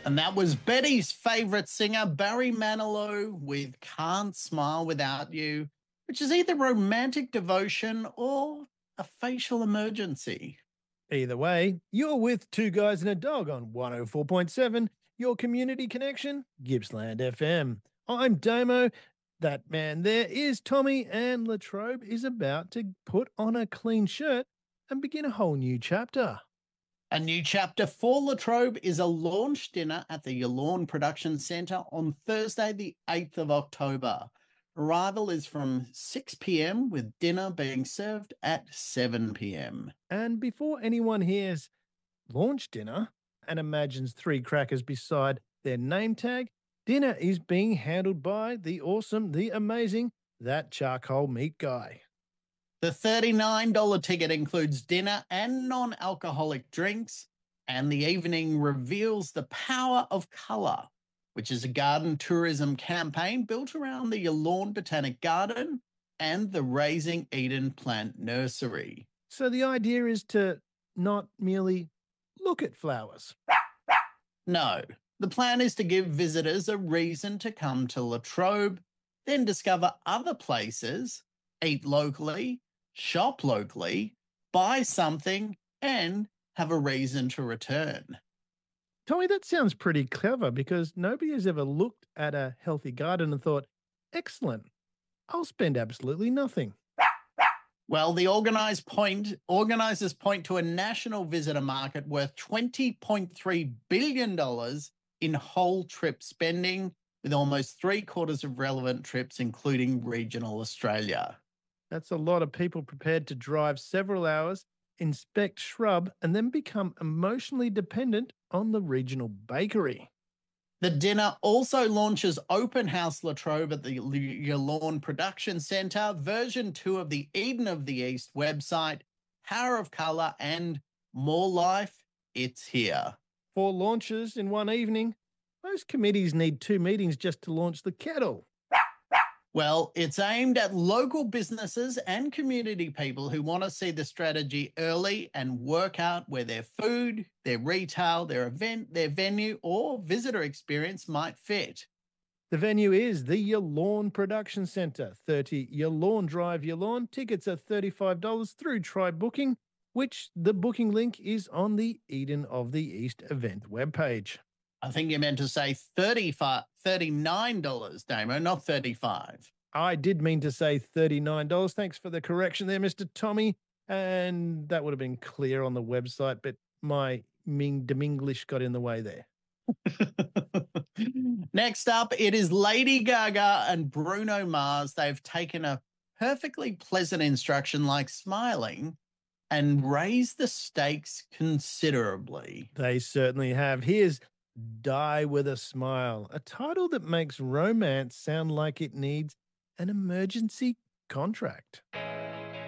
And that was Betty's favourite singer, Barry Manilow, with Can't Smile Without You, which is either romantic devotion or a facial emergency. Either way, you're with Two Guys and a Dog on 104.7, your community connection, Gippsland FM. I'm Damo. That man there is Tommy, and Latrobe is about to put on a clean shirt and begin a whole new chapter. A new chapter for Latrobe is a launch dinner at the Yallourn Production Centre on Thursday, the 8th of October. Arrival is from 6 p.m, with dinner being served at 7 p.m. And before anyone hears launch dinner and imagines three crackers beside their name tag, dinner is being handled by the awesome, the amazing, that charcoal meat guy. The $39 ticket includes dinner and non-alcoholic drinks, and the evening reveals the power of colour, which is a garden tourism campaign built around the Yallourn Botanic Garden and the Raising Eden Plant Nursery. So the idea is to not merely look at flowers. No, the plan is to give visitors a reason to come to Latrobe, then discover other places, eat locally, shop locally, buy something, and have a reason to return. Tommy, that sounds pretty clever because nobody has ever looked at a healthy garden and thought, excellent, I'll spend absolutely nothing. Well, the organisers point to a national visitor market worth $20.3 billion in whole trip spending, with almost 3/4 of relevant trips, including regional Australia. That's a lot of people prepared to drive several hours, inspect shrub, and then become emotionally dependent on the regional bakery. The dinner also launches Open House Latrobe at the Yallourn Production Centre, version 2 of the Eden of the East website, Power of Colour, and More Life, It's Here. 4 launches in one evening. Most committees need 2 meetings just to launch the kettle. Well, it's aimed at local businesses and community people who want to see the strategy early and work out where their food, their retail, their event, their venue, or visitor experience might fit. The venue is the Yallourn Production Centre, 30 Yallourn Drive, Yallourn. Tickets are $35 through Try Booking, which the booking link is on the Eden of the East event webpage. I think you meant to say $39, Damo, not $35. I did mean to say $39. Thanks for the correction there, Mr. Tommy. And that would have been clear on the website, but my Deminglish got in the way there. Next up, it is Lady Gaga and Bruno Mars. They've taken a perfectly pleasant instruction like smiling and raised the stakes considerably. They certainly have. Here's Die With a Smile, a title that makes romance sound like it needs an emergency contract.